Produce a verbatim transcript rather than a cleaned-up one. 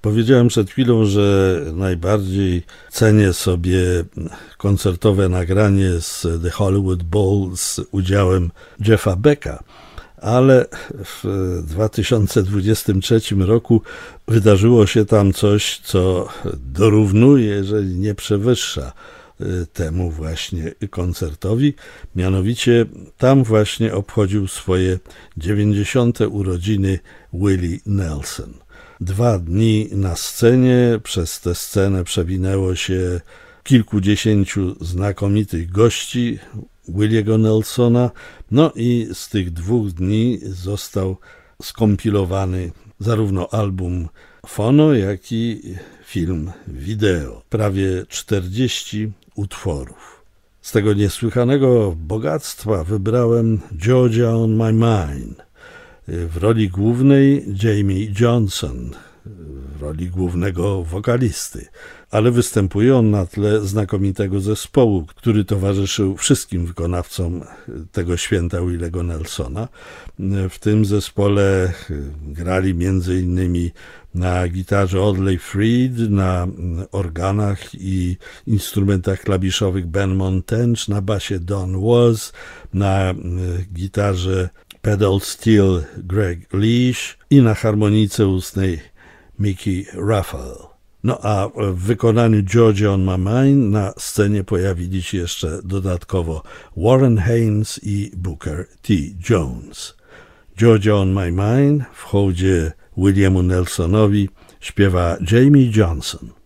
Powiedziałem przed chwilą, że najbardziej cenię sobie koncertowe nagranie z The Hollywood Bowl z udziałem Jeffa Becka, ale w dwa tysiące dwudziestym trzecim roku wydarzyło się tam coś, co dorównuje, jeżeli nie przewyższa temu właśnie koncertowi. Mianowicie tam właśnie obchodził swoje dziewięćdziesiąte urodziny Willie Nelson. Dwa dni na scenie, przez tę scenę przewinęło się kilkudziesięciu znakomitych gości Williego Nelsona, no i z tych dwóch dni został skompilowany zarówno album fono, jak i film wideo. Prawie czterdzieści utworów. Z tego niesłychanego bogactwa wybrałem Georgia on My Mind. W roli głównej Jamie Johnson, w roli głównego wokalisty, ale występuje on na tle znakomitego zespołu, który towarzyszył wszystkim wykonawcom tego święta Willego Nelsona. W tym zespole grali między innymi na gitarze Audley Freed, na organach i instrumentach klawiszowych Ben Montench, na basie Don Was, na gitarze pedal steel Greg Leash i na harmonice ustnej Mickey Raphael. No a w wykonaniu Georgia on My Mind na scenie pojawili się jeszcze dodatkowo Warren Haynes i Booker T. Jones. Georgia on My Mind w hołdzie Williamu Nelsonowi śpiewa Jamie Johnson.